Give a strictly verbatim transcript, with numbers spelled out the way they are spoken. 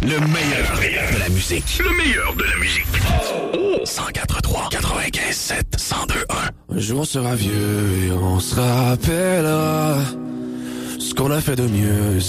Le meilleur de la musique. Le meilleur de la musique. cent quatre trois, quatre-vingt-quinze sept, cent deux un. Un jour on sera vieux et on se rappellera ce qu'on a fait de mieux.